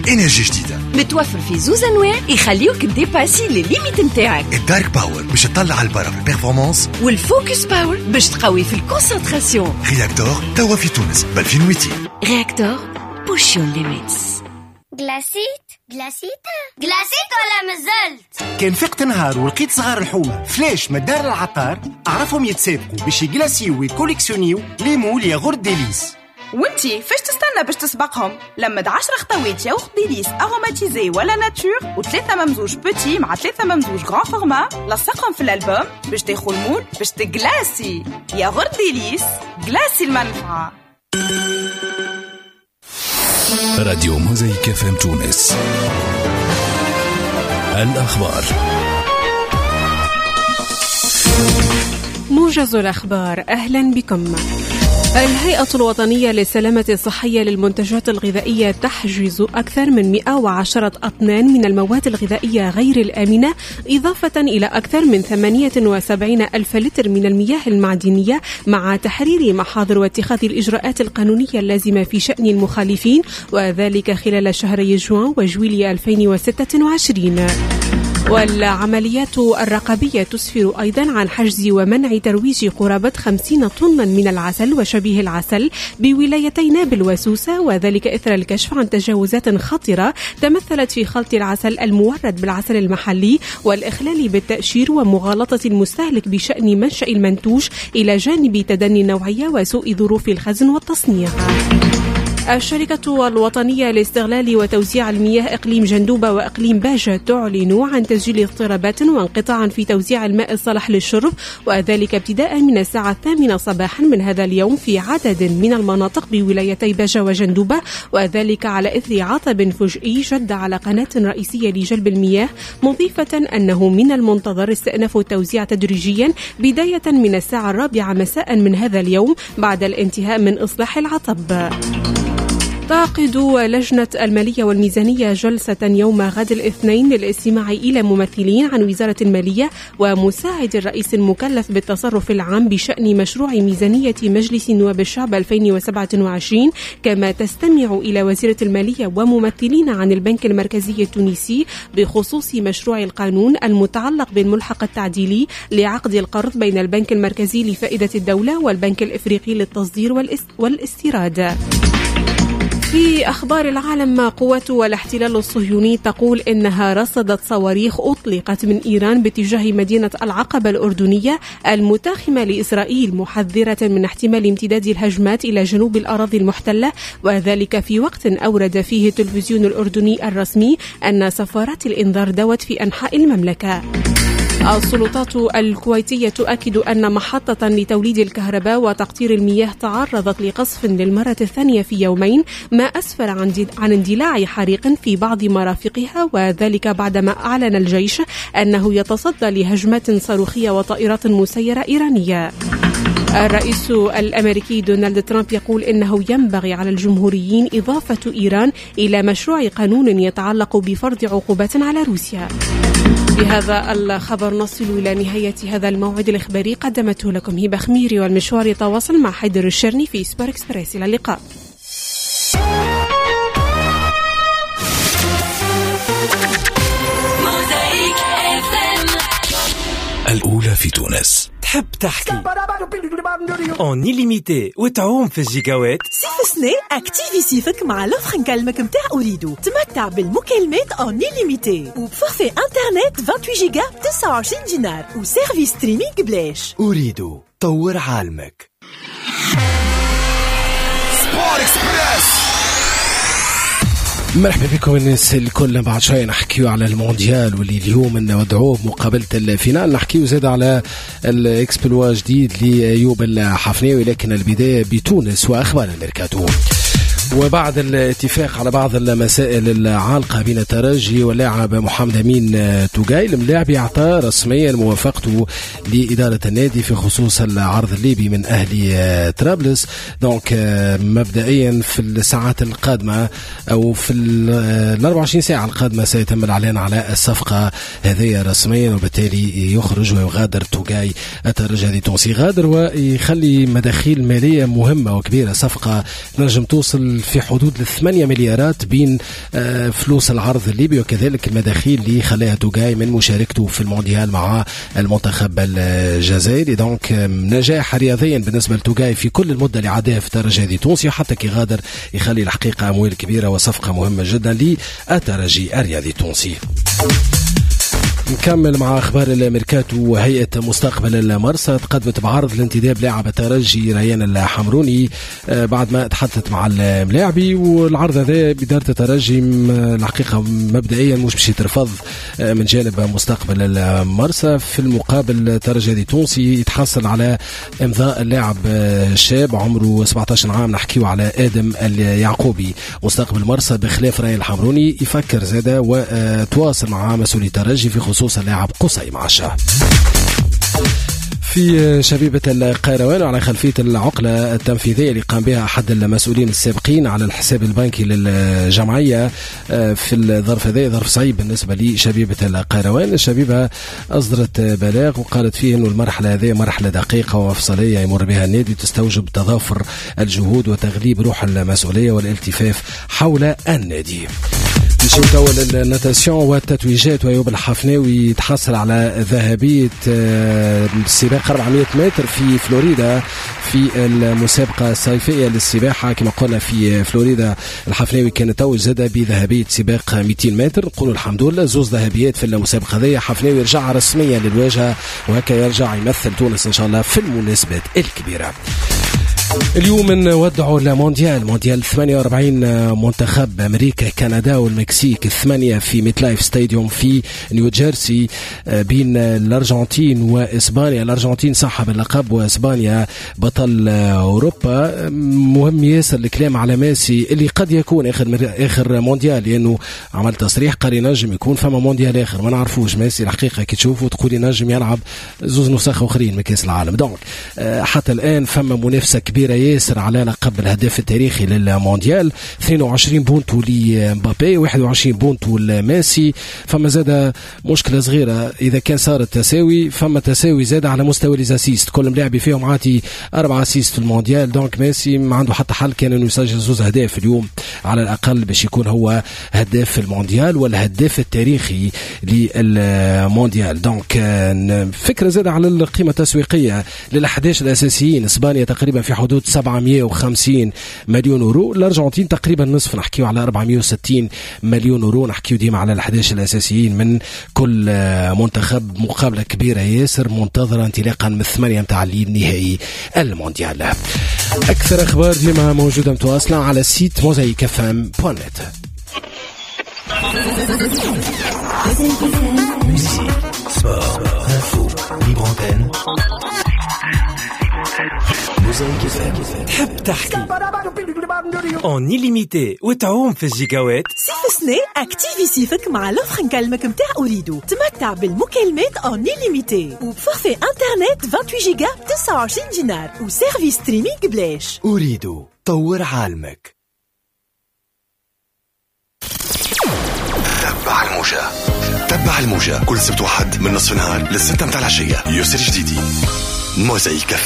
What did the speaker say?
انرجي جديدة متوفر في زوز انواع يخليوك ديباسي لي ليميت نتاعك. الدارك باور باش تطلع البرا في البيرفورمانس، والفوكس باور باش تقوي في الكونسنتراسيون. رياكتور توا في تونس ب 2800. رياكتور بوش يور ليميتس. جلاسيت ولا مازلت؟ كان فقت نهار ولقيت صغار الحومة فلاش مدار العطار، أعرفهم يتسابقوا باش يجلاسيو ويكوليكسيونيو لي مول ياغورت ديليس. وانتي فاش تستنى باش تسبقهم؟ لمد 10 خطوات ياغورت ديليس اروماتيزي ولا ناتور و3 ممزوج بوتي مع 3 ممزوج غران فورما، لصقهم في الالبوم باش تاخذ المول باش تجلاسي. ياغورت ديليس جلاسي المنفعة. راديو موزايك FM تونس. الأخبار. موجز الأخبار، أهلا بكم. الهيئة الوطنية للسلامة الصحية للمنتجات الغذائية تحجز أكثر من 110 أطنان من المواد الغذائية غير الآمنة، إضافة إلى أكثر من 78 ألف لتر من المياه المعدنية، مع تحرير محاضر واتخاذ الإجراءات القانونية اللازمة في شأن المخالفين، وذلك خلال شهري جوان وجويلية 2026. والعمليات الرقابية تسفر أيضا عن حجز ومنع ترويج قرابة 50 طنا من العسل وشبيه العسل بولايتي نابل وسوسة، وذلك إثر الكشف عن تجاوزات خطرة تمثلت في خلط العسل المورد بالعسل المحلي والإخلال بالتأشير ومغالطة المستهلك بشأن منشأ المنتوج، إلى جانب تدني النوعية وسوء ظروف الخزن والتصنيع. الشركة الوطنية لاستغلال وتوزيع المياه إقليم جندوبة وإقليم باجة تعلن عن تسجيل اضطرابات وانقطاع في توزيع الماء الصالح للشرب، وذلك ابتداء من الساعة 8 صباحا من هذا اليوم في عدد من المناطق بولايتي باجة وجندوبة، وذلك على إثر عطب فجئي جد على قناة رئيسية لجلب المياه، مضيفة أنه من المنتظر استئناف التوزيع تدريجيا بداية من الساعة 4 مساء من هذا اليوم بعد الانتهاء من إصلاح العطب. تعقد لجنة المالية والميزانية جلسة يوم غد الاثنين للاستماع إلى ممثلين عن وزارة المالية ومساعد الرئيس المكلف بالتصرف العام بشأن مشروع ميزانية مجلس نواب الشعب 2027، كما تستمع إلى وزيرة المالية وممثلين عن البنك المركزي التونسي بخصوص مشروع القانون المتعلق بالملحق التعديلي لعقد القرض بين البنك المركزي لفائدة الدولة والبنك الإفريقي للتصدير والاستيراد. في أخبار العالم، قوات الاحتلال الصهيوني تقول إنها رصدت صواريخ أطلقت من إيران باتجاه مدينة العقبة الأردنية المتاخمة لإسرائيل، محذرة من احتمال امتداد الهجمات إلى جنوب الأراضي المحتلة، وذلك في وقت أورد فيه التلفزيون الأردني الرسمي أن سفارات الإنذار دوت في أنحاء المملكة. السلطات الكويتية تؤكد أن محطة لتوليد الكهرباء وتقطير المياه تعرضت لقصف للمرة الثانية في يومين، ما أسفر عن اندلاع حريق في بعض مرافقها، وذلك بعدما أعلن الجيش أنه يتصدى لهجمات صاروخية وطائرات مسيرة إيرانية. الرئيس الأمريكي دونالد ترامب يقول إنه ينبغي على الجمهوريين إضافة إيران إلى مشروع قانون يتعلق بفرض عقوبات على روسيا. بهذا الخبر نصل إلى نهاية هذا الموعد الإخباري، قدمته لكم هبة خميري، والمشوار يتواصل مع حيدر الشرني في سبور إكسبريس. إلى اللقاء. الأولى في تونس. تحب تحكي اون إليميتي وتعوم في الجيجاوات؟ صيف سنة اكتيفي صيفك مع لوفر نكلمك متاع أريدو. تمتع بالمكالمات اون إليميتي وبفورفي انترنت 28 جيجا ب 29 دينار وسيرفيس ستريمينغ بلاش. أريدو طور عالمك. سبور إكسبريس. مرحبا بكم الناس الكل. بعد شوي نحكيو على المونديال واللي اليوم نودعوه بمقابلة الفينال، نحكيو زاد على الاكسبلوا جديد لأيوب الحفناوي، لكن البداية بتونس وأخبار الميركاتو. وبعد الاتفاق على بعض المسائل العالقة بين الترجي واللاعب محمد أمين توغاي، الملاعب يعطى رسميا موافقته لإدارة النادي في خصوص العرض الليبي من أهلي طرابلس. دونك مبدئيا في الساعات القادمة أو في 24 ساعة القادمة سيتم الإعلان على الصفقة هذه رسميا، وبالتالي يخرج ويغادر توغاي الترجي التونسي. غادر ويخلي مداخيل مالية مهمة وكبيرة، صفقة نجم توصل في حدود 8 مليارات بين فلوس العرض الليبي وكذلك المداخيل اللي خلاها توغاي من مشاركته في المونديال مع المنتخب الجزائري. دونك نجاح رياضيا بالنسبة لتوغاي في كل المدة اللي عادها في الترجي التونسي، حتى كي غادر يخلي الحقيقة أموال كبيرة وصفقة مهمة جدا للترجي الرياضي التونسي. نكمل مع أخبار الميركاتو. هيئة مستقبل المرسى تقدمت بعرض لانتداب لاعب الترجي ريان الحمروني بعد ما تحدثت مع الملاعبي، والعرض هذا بإدارة الترجي الحقيقة مبدئيا مش باش يترفض من جانب مستقبل المرسى. في المقابل الترجي التونسي يتحصل على إمضاء اللاعب شاب عمره 17 عام، نحكيه على آدم اليعقوبي. مستقبل المرسى بخلاف ريان الحمروني يفكر زاده وتواصل مع مسؤولي الترجي في خصوص اللاعب قصي معشه. في شبيبة القيروان وعلى خلفية العقلة التنفيذية اللي قام بها أحد المسؤولين السابقين على الحساب البنكي للجمعية في الظرف هذا، ظرف صعيب بالنسبة لشبيبة القيروان. الشبيبة أصدرت بلاغ وقالت فيه أنه المرحلة هذه مرحلة دقيقة ومفصلية يمر بها النادي، تستوجب تضافر الجهود وتغليب روح المسؤولية والالتفاف حول النادي. نمشيو توا للناتاسيون والتتويجات. وأيوب الحفناوي تحصل على ذهبية السباق 400 متر في فلوريدا في المسابقة الصيفية للسباحة كما قلنا في فلوريدا. الحفناوي كان توج زاد بذهبية سباق 200 متر. نقولوا الحمد لله زوز ذهبيات في المسابقة هذه. حفناوي يرجع رسميا للواجهة وهكا يرجع يمثل تونس إن شاء الله في المناسبات الكبيرة. اليوم نودعوا المونديال، مونديال 48 منتخب أمريكا كندا والمكسيك الثمانية في ميتلايف ستاديوم في نيوجيرسي بين الأرجنتين وإسبانيا. الأرجنتين صاحب اللقب وإسبانيا بطل أوروبا. مهم ياسر الكلام على ميسي اللي قد يكون آخر مونديال، لأنه عمل تصريح قال ينجم يكون فما مونديال آخر ما نعرفوش. ميسي الحقيقة كي تشوفوا تقول ينجم يلعب زوز نسخ أخرين من كأس العالم. دونك حتى الآن فما منافسة كبيرة ياسر على لقب الهداف التاريخي للمونديال. 22 بونتو لمبابي 21 بونتو لميسي. فما زاد مشكلة صغيرة، إذا كان صار التساوي فما تساوي زاد على مستوى الاسيست، كل ملاعبي فيهم عاتي 4 اسيست في المونديال. دونك ميسي ما عنده حتى حل كان انه يسجل زوز اهداف اليوم على الاقل باش يكون هو هداف في المونديال والهداف التاريخي للمونديال. دونك فكرة زاد على القيمة التسويقية لل11 الاساسيين. اسبانيا تقريبا في حدود 750 مليون يورو، الارجنتين تقريبا نصف، نحكيو على 460 مليون يورو. نحكيو ديما على ال11 الاساسيين من كل منتخب. مقابلة كبيرة ياسر منتظرة انطلاقا من 8 متاع النهائي المونديال. اكثر اخبار ديما موجودة متواصلة على السيت mosaicfm.net. تحب تحكي اون illimité وتعوم في الجيجاوات. صيف سنة اكتيفي صيفك مع لوفر نكلمك متاع أريدو. تمتع بالمكالمات اون illimité وبفورفي انترنت 28 جيجا ب 29 دينار وسيرفيس ستريمينغ بلاش. أريدو طور عالمك. تبع الموجة كل سبت وحد من نصف النهار للستة متاع العشية. يسر جديدي موزايك.